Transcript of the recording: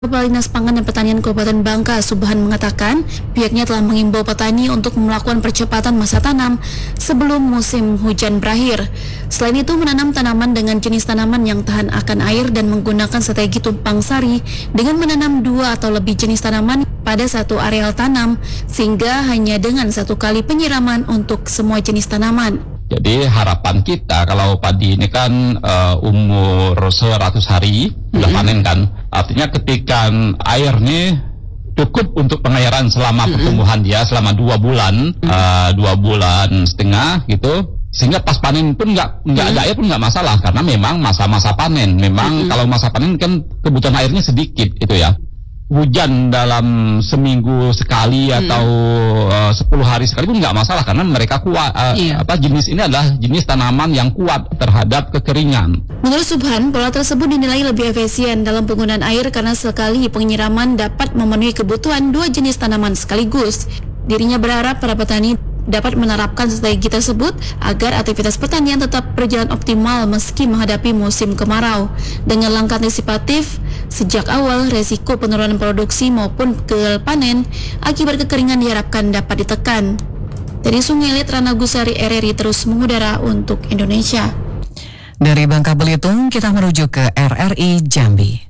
Kepala Dinas Pangan dan Pertanian Kabupaten Bangka, Subhan, mengatakan pihaknya telah mengimbau petani untuk melakukan percepatan masa tanam sebelum musim hujan berakhir. Selain itu, menanam tanaman dengan jenis tanaman yang tahan akan air dan menggunakan strategi tumpang sari dengan menanam 2 atau lebih jenis tanaman pada satu areal tanam, sehingga hanya dengan 1 kali penyiraman untuk semua jenis tanaman. Jadi harapan kita kalau padi ini kan umur 100 hari sudah panen kan, artinya ketika air ini cukup untuk pengairan selama pertumbuhan dia selama 2 bulan, 2 bulan setengah gitu, sehingga pas panen pun nggak ada air pun nggak masalah, karena memang masa-masa panen, memang kalau masa panen kan kebutuhan airnya sedikit itu ya. Hujan dalam seminggu sekali atau 10 hari sekali pun nggak masalah, karena mereka kuat. Jenis ini adalah jenis tanaman yang kuat terhadap kekeringan. Menurut Subhan, pola tersebut dinilai lebih efisien dalam penggunaan air karena sekali penyiraman dapat memenuhi kebutuhan 2 jenis tanaman sekaligus. Dirinya berharap para petani dapat menerapkan strategi tersebut agar aktivitas pertanian tetap berjalan optimal meski menghadapi musim kemarau. Dengan langkah antisipatif sejak awal, resiko penurunan produksi maupun gagal panen akibat kekeringan diharapkan dapat ditekan. Dari Sungai Liat, Rana Gusari, RRI terus mengudara untuk Indonesia. Dari Bangka Belitung, kita menuju ke RRI Jambi.